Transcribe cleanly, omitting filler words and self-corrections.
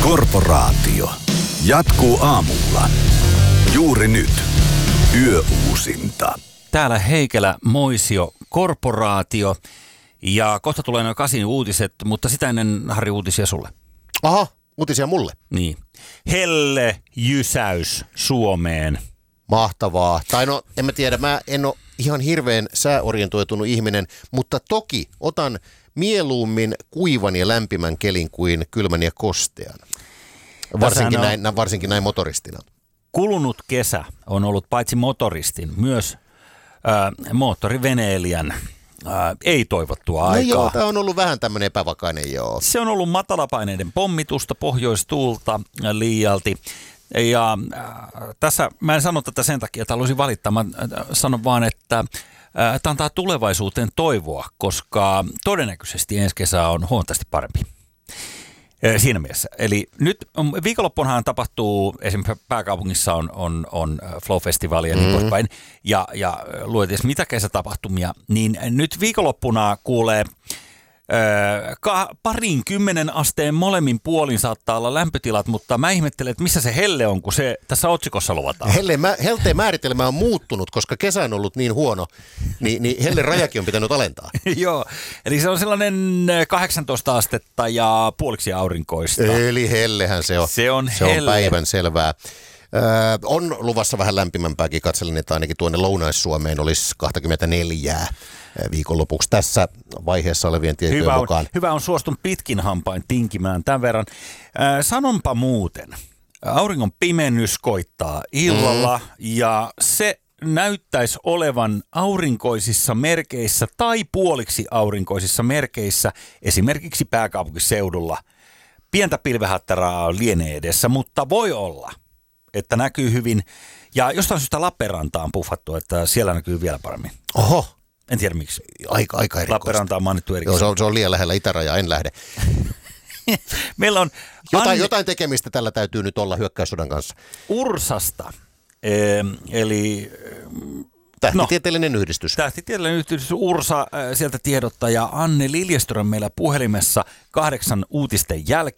Korporaatio jatkuu aamulla. Juuri nyt. Yöuusinta. Täällä Heikelä, Moisio, Korporaatio ja kohta tulee noin 8 uutiset, mutta sitä ennen Harri uutisia sulle. Aha, uutisia mulle. Niin. Helle jysäys Suomeen. Mahtavaa. Tai no, en mä tiedä, mä en ole ihan hirveän sääorientoitunut ihminen, mutta toki otan mieluummin kuivan ja lämpimän kelin kuin kylmän ja kostean. Varsinkin näin motoristina. Kulunut kesä on ollut paitsi motoristin, myös moottoriveneilijän ei-toivottua aikaa. No joo, tämä on ollut vähän tämmöinen epävakainen, joo. Se on ollut matalapaineiden pommitusta, pohjoistuulta liialti. Ja tässä, mä en sano tätä sen takia, että haluaisin valittaa, mä sanon vaan, että tämä antaa tulevaisuuteen toivoa, koska todennäköisesti ensi kesä on huomattavasti parempi. Siinä mielessä. Eli nyt viikonloppuunhan tapahtuu, esimerkiksi pääkaupungissa on Flow-festivaali ja niin poispäin, ja luetaan mitä kesätapahtumia, niin nyt viikonloppuna kuulee 20 asteen molemmin puolin saattaa olla lämpötilat, mutta mä ihmettelen, että missä se helle on, kun se tässä otsikossa luvataan. Helteen määritelmä on muuttunut, koska kesä on ollut niin huono, niin hellen rajakin on pitänyt alentaa. Joo, eli se on sellainen 18 astetta ja puoliksi aurinkoista. Eli hellehän se on. Se on päivän selvää. On luvassa vähän lämpimämpääkin, katselin, että ainakin tuonne Lounais-Suomeen olisi 24 viikonlopuksi tässä vaiheessa olevien tietojen mukaan. Hyvä on suostun pitkin hampain tinkimään tämän verran. Sanonpa muuten, auringon pimennys koittaa illalla ja se näyttäisi olevan aurinkoisissa merkeissä tai puoliksi aurinkoisissa merkeissä esimerkiksi pääkaupunkiseudulla. Pientä pilvehättärää lienee edessä, mutta voi olla, että näkyy hyvin. Ja jostain syystä Lappeenranta on puffattu, että siellä näkyy vielä paremmin. Oho. En tiedä miksi. Aika erikoista. Lappeenranta on mainittu erikseen. Joo, se on liian lähellä itärajaa, en lähde. Meillä on jotain tekemistä tällä täytyy nyt olla hyökkäyssodan kanssa. Ursasta, eli tähtitieteellinen yhdistys. Tähtitieteellinen yhdistys Ursa, sieltä tiedottaja Anne Liljeström meillä puhelimessa 8 uutisten jälkeen.